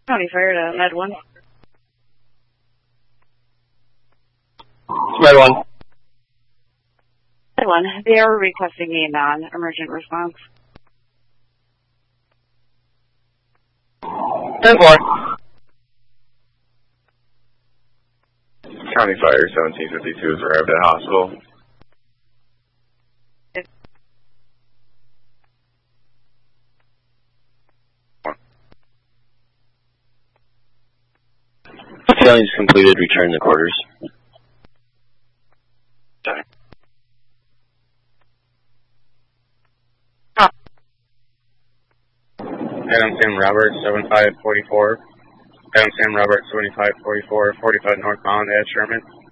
County Fire to Med 1. Med 1. Med 1, they are requesting a non-emergent response. 10-4. County Fire 1752 has arrived at hospital. Filling's completed. Return to quarters. Sorry. Adam Sam Robert, 7544. Adam Sam Robert, 7544, 45 northbound at Sherman.